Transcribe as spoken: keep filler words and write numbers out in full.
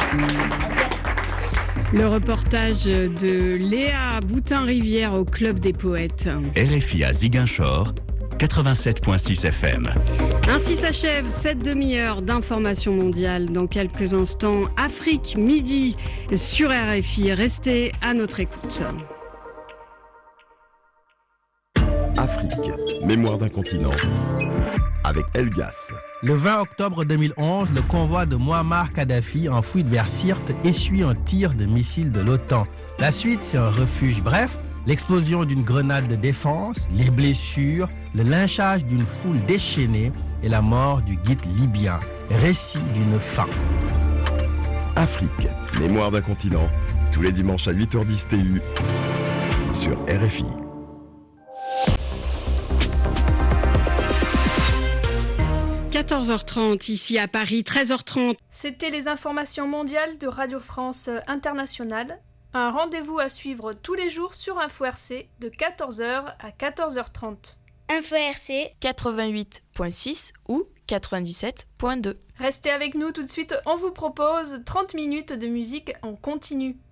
Le reportage de Léa Boutin-Rivière au Club des Poètes. R F I à Ziguinchor, quatre-vingt-sept virgule six F M. Ainsi s'achève cette demi-heure d'information mondiale. Dans quelques instants, Afrique Midi sur R F I. Restez à notre écoute. Afrique, mémoire d'un continent, avec Elgas. Le vingt octobre deux mille onze, le convoi de Mouammar Kadhafi en fuite vers Sirte essuie un tir de missile de l'OTAN. La suite, c'est un refuge. Bref, l'explosion d'une grenade de défense, les blessures, le lynchage d'une foule déchaînée et la mort du guide libyen. Récit d'une fin. Afrique, mémoire d'un continent, tous les dimanches à huit heures dix T U sur R F I. quatorze heures trente ici à Paris, treize heures trente. C'était les informations mondiales de Radio France Internationale. Un rendez-vous à suivre tous les jours sur Info R C de quatorze heures à quatorze heures trente. Info R C quatre-vingt-huit virgule six ou quatre-vingt-dix-sept virgule deux. Restez avec nous tout de suite, on vous propose trente minutes de musique en continu.